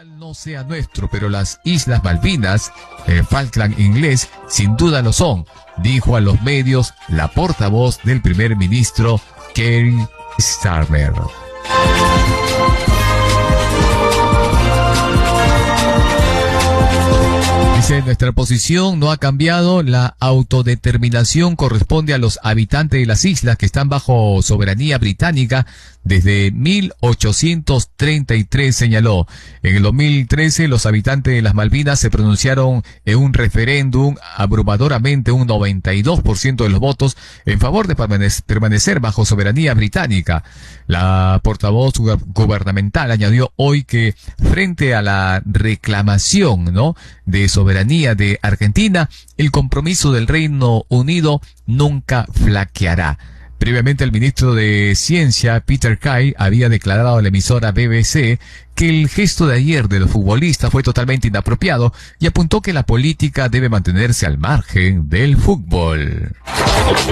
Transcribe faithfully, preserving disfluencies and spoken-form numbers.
No sea nuestro, pero las Islas Malvinas, el Falkland inglés, sin duda lo son, dijo a los medios la portavoz del primer ministro Keir Starmer. Dice, nuestra posición no ha cambiado, la autodeterminación corresponde a los habitantes de las islas que están bajo soberanía británica desde mil ochocientos treinta y tres, señaló. En el dos mil trece, los habitantes de las Malvinas se pronunciaron en un referéndum, abrumadoramente un noventa y dos por ciento de los votos en favor de permanecer bajo soberanía británica. La portavoz gubernamental añadió hoy que frente a la reclamación, ¿no?, de soberanía de Argentina, el compromiso del Reino Unido nunca flaqueará. Previamente, el ministro de Ciencia, Peter Kay, había declarado a la emisora B B C que el gesto de ayer de los futbolistas fue totalmente inapropiado y apuntó que la política debe mantenerse al margen del fútbol.